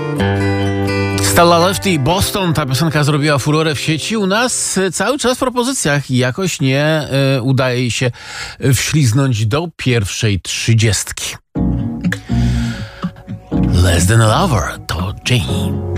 Stella Lefty, Boston. Ta piosenka zrobiła furorę w sieci. U nas cały czas w propozycjach i jakoś nie udaje się wśliznąć do pierwszej 30. Less Than a Lover to Janie.